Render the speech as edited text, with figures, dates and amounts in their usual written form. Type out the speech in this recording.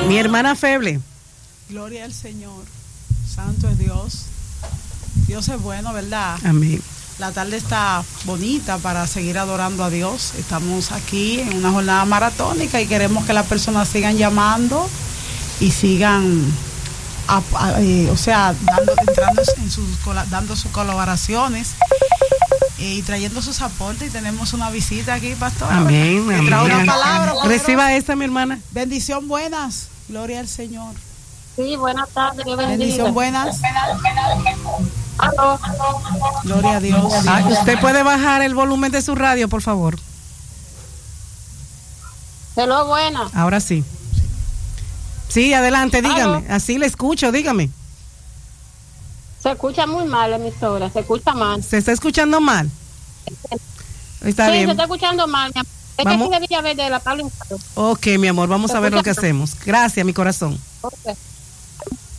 Mi hermana Feble. Gloria al Señor. Santo es Dios. Dios es bueno, ¿verdad? Amén. La tarde está bonita para seguir adorando a Dios. Estamos aquí en una jornada maratónica y queremos que las personas sigan llamando y sigan, entrando dando sus colaboraciones y trayendo sus aportes. Y tenemos una visita aquí, pastor. Amén. Trae una palabra. Reciba esta, mi hermana. Bendición, buenas. Gloria al Señor. Sí, buenas tardes. Bendición, buenas. Aló. Gloria a Dios. Usted puede bajar el volumen de su radio, por favor. Hello, buenas. Ahora sí. Sí, adelante, dígame. Aló. Así le escucho, dígame. Se escucha muy mal la emisora, se escucha mal. ¿Se está escuchando mal? Está sí, bien. se está escuchando mal. Es Vamos. que aquí de Villaverde de la Pablo. Ok, mi amor, vamos a ver lo que hacemos. Gracias, mi corazón. Okay.